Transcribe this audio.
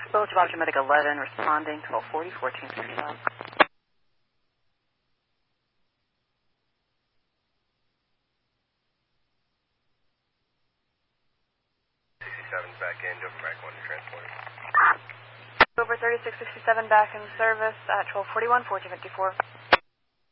Village of Object Medic 11, responding 1240, 1435. 67 back in, Dover Mac 1 transporting. Over 3667 back in service at 1241, 1454.